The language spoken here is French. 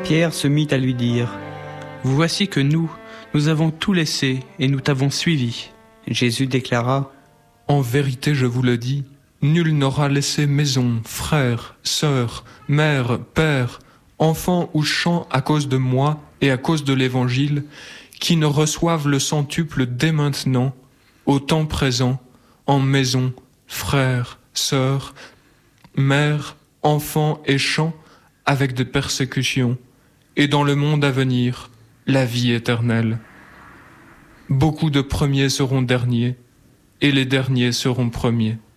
Pierre se mit à lui dire : Voici que nous avons tout laissé et nous t'avons suivi. Jésus déclara : En vérité, je vous le dis, nul n'aura laissé maison, frères, sœurs, mère, père, enfants ou champs à cause de moi et à cause de l'Évangile, qui ne reçoivent le centuple dès maintenant, au temps présent, en maison, frères, sœurs, mères, enfants et champs, avec des persécutions, et dans le monde à venir, la vie éternelle. Beaucoup de premiers seront derniers, et les derniers seront premiers.